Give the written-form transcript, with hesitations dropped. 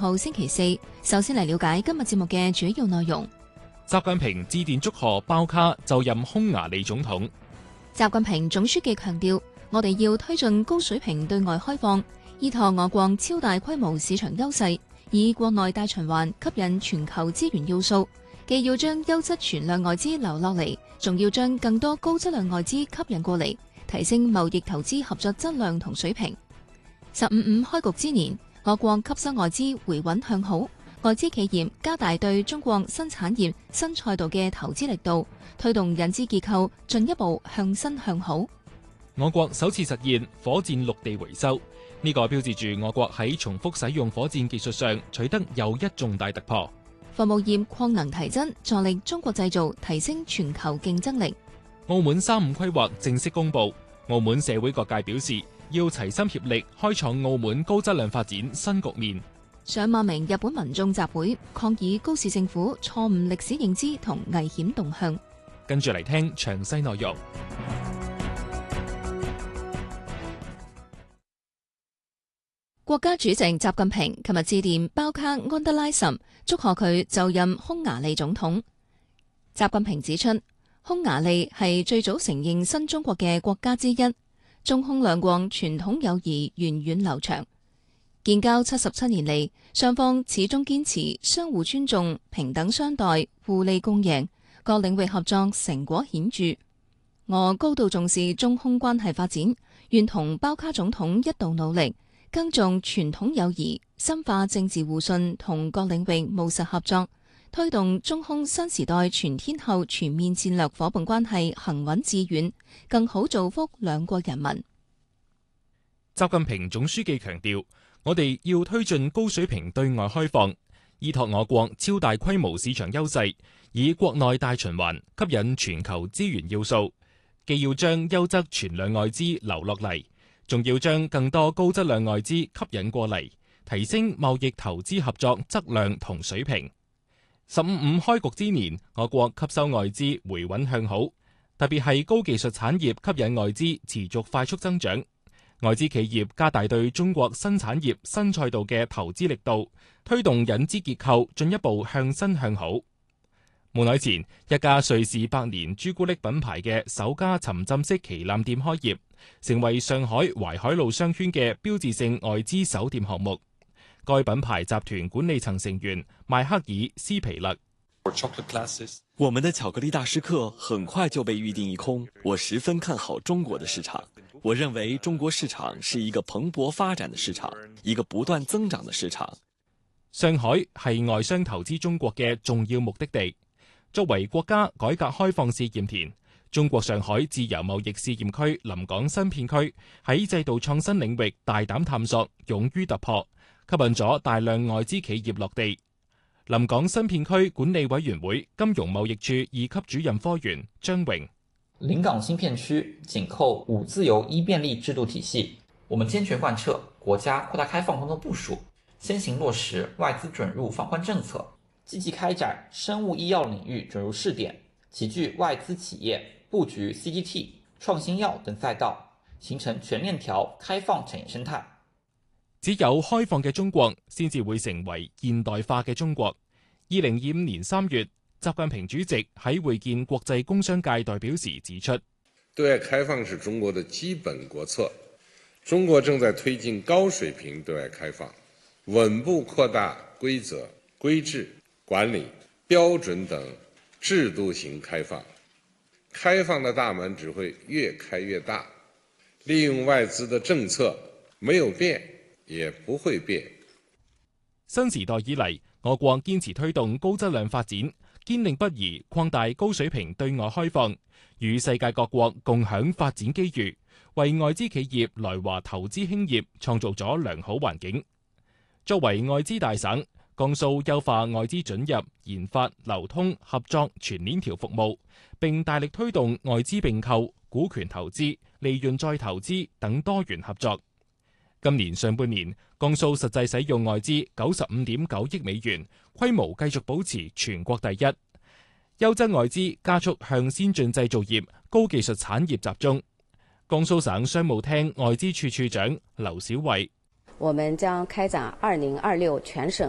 號星期四。首先嚟了解今日節目嘅主要內容。 習近平致電祝賀包卡就任匈牙利總統。 習近平總書記強調，我哋要推進高水平對外開放，依託我國超大規模市場優勢，以國內大循環吸引全球資源要素，既要將優質存量外資流落嚟，仲要將更多高質量外資吸引過嚟，提升貿易投資合作質量同水平。15.5開局之年，我國吸收外資回穩向好，外資企業加大對中國新產業新賽道嘅投資力度，推動引資結構進一步向新向好。 我國首次實現火箭陸地回收，呢個標誌住我國喺重複使用火箭技術上取得又一重大突破。 服務業擴能提增，助力中國製造提升全球競爭力。 澳門3.5規劃正式公布，澳門社會各界表示要齊心協力開創澳門高質量發展新局面。 上萬名日本民眾集會抗議高市政府錯誤歷史認知同危險動向。 跟住嚟聽詳細內容。 國家主席習近平琴日致電包卡安德拉什，祝賀佢就任匈牙利總統。習近平指出，匈牙利係最早承認新中國嘅國家之一，中匈兩國傳統友誼源遠流長，建交77年嚟，雙方始終堅持相互尊重、平等相待、互利共贏，各領域合作成果顯著。我高度重視中匈關係發展，願同包卡總統一道努力，更重傳統友誼，深化政治互信同各領域務實合作，推動中匈新時代全天候全面戰略夥伴關係行穩致遠，更好造福兩國人民。 習近平總書記強調，我哋要推進高水平對外開放，依託我國超大規模市場優勢，以國內大循環吸引全球資源要素，既要將優質存量外資流落嚟，仲要將更多高質量外資吸引過嚟，提升貿易投資合作質量同水平。15.5開局之年，我國吸收外資回穩向好，特別係高技術產業吸引外資持續快速增長，外資企業加大對中國新產業新賽道嘅投資力度，推動引資結構進一步向新向好。冇耐前，一家瑞士百年朱古力品牌嘅首家沉浸式旗艦店開業，成為上海淮海路商圈嘅標誌性外資首店項目。該品牌集團管理層成員邁克爾·斯皮勒： 我們的巧克力大師課很快就被預訂一空，我十分看好中國的市場。我認為中國市場是一個蓬勃發展的市場，一個不斷增長的市場。 上海係外商投資中國嘅重要目的地。作為國家改革開放試驗田，中國上海自由貿易試驗區臨港新片區喺制度創新領域大膽探索，勇於突破，吸引咗大量外資企業落地。臨港新片區管理委員會金融貿易處2級主任科員張榮： 臨港新片區緊扣5自由1便利制度體系，我們堅決貫徹國家擴大開放工作部署，先行落實外資准入放寬政策，積極開展生物醫藥領域准入試點，齊聚外資企業佈局 CGT、創新藥等賽道，形成全鏈條開放產業生態。 只有開放嘅中國，先至會成為現代化嘅中國。2025年3月，習近平主席喺會見國際工商界代表時指出， 對外開放是中國的基本國策，中國正在推進高水平對外開放，穩步擴大規則、規制、管理、標準等制度型開放，開放的大門只會越開越大，利用外資的政策沒有變，也不會變。 新時代以嚟，我國堅持推動高質量發展，堅定不移擴大高水平對外開放，與世界各國共享發展機遇，為外資企業來華投資興業創造咗良好環境。作為外資大省，江蘇優化外資准入、研發、流通、合作全鏈條服務，並大力推動外資併購、股權投資、利潤再投資等多元合作。今年上半年，江蘇實際使用外資95.9億美元，規模繼續保持全國第一。優質外資加速向先進製造業、高技術產業集中。江蘇省商務廳外資處處長劉小慧： 我們將開展2026全省